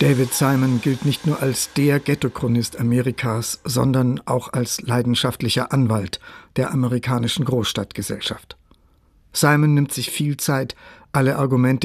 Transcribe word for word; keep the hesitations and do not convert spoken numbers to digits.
David Simon gilt nicht nur als der Ghetto-Chronist Amerikas, sondern auch als leidenschaftlicher Anwalt der amerikanischen Großstadtgesellschaft. Simon nimmt sich viel Zeit, alle Argumente